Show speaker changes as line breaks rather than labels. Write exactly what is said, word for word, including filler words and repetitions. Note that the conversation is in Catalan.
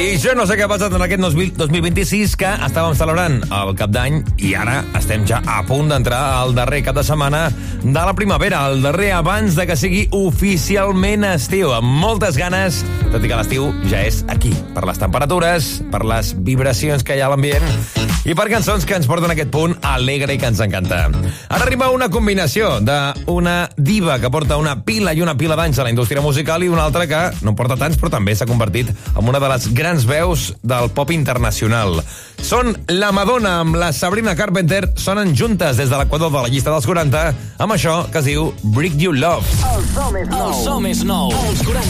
I jo no sé què ha passat en aquest dos mil vint-i-sis, que estàvem celebrant el cap d'any i ara estem ja a punt d'entrar al darrer cap de setmana de la primavera, el darrer abans de que sigui oficialment estiu, amb moltes ganes, tot i que l'estiu ja és aquí, per les temperatures, per les vibracions que hi ha a l'ambient i per cançons que ens porten a aquest punt alegre i que ens encanta. Ara arriba una combinació d'una diva que porta una pila i una pila d'anys a la indústria musical i una altra que no en porta tants però també s'ha convertit en una de les grans veus del pop internacional. Són la Madonna amb la Sabrina Carpenter, sonen juntes des de l'equador de la llista dels quaranta amb això que es diu Break You Love.
El som és nou. El som és nou. Els quaranta.